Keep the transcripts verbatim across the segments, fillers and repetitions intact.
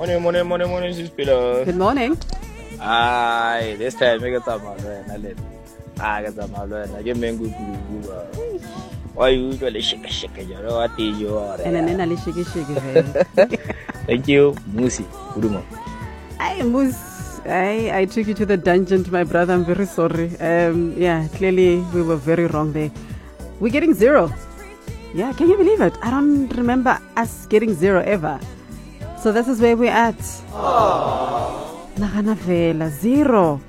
Morning, morning, morning, morning, Sispila. Good morning. Aye, this time I get some malware. I get some malware. I get mango glue. Why you usually shake a shake a jar? What is your? And then I shake shake. Thank you, Musi. Good morning. I Mus, I I took you to the dungeon to my brother. I'm very sorry. Um, yeah, clearly we were very wrong there. We're getting zero. Yeah, can you believe it? I don't remember us getting zero ever. So this is where we're at. Nagana vela, zero.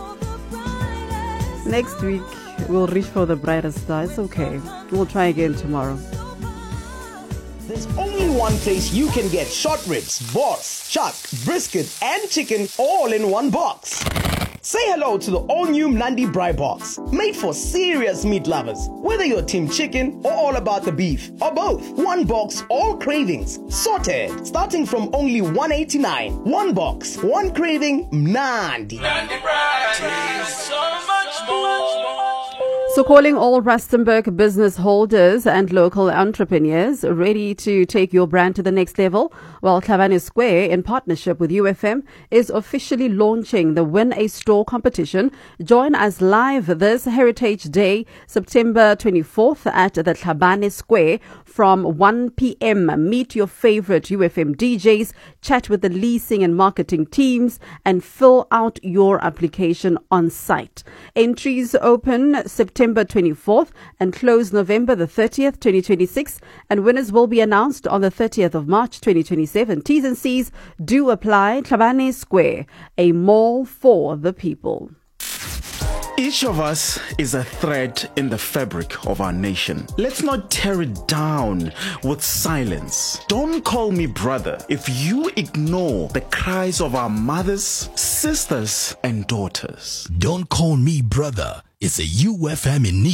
Next week, we'll reach for the brighter star. It's okay. We'll try again tomorrow. There's only one place you can get short ribs, boss, chuck, brisket, and chicken all in one box. Say hello to the all-new Mnandi Braai Box, made for serious meat lovers. Whether you're team chicken or all about the beef, or both, one box, all cravings, sorted, starting from only one eighty-nine. One box, one craving, Mnandi. Mnandi Braai, so much more. So calling all Rustenburg business holders and local entrepreneurs ready to take your brand to the next level, well, Thabane Square, in partnership with U F M, is officially launching the Win a Store competition. Join us live this Heritage Day, September twenty-fourth at the Thabane Square from one p.m. Meet your favorite U F M D Js, chat with the leasing and marketing teams, and fill out your application on site. Entries open September twenty-fourth and close November the thirtieth, twenty twenty-six, and winners will be announced on the thirtieth of March, twenty twenty-seven. T's and C's do apply. Thabane Square, a mall for the people. Each of us is a thread in the fabric of our nation. Let's not tear it down with silence. Don't call me brother if you ignore the cries of our mothers, sisters, and daughters. Don't call me brother. It's a U F M initiative.